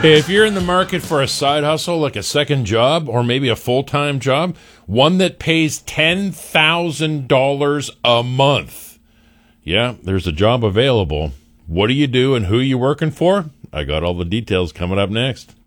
Hey, if you're in the market for a side hustle, like a second job or maybe a full-time job, one that pays $10,000 a month, yeah, there's a job available. What do you do and who are you working for? I got all the details coming up next.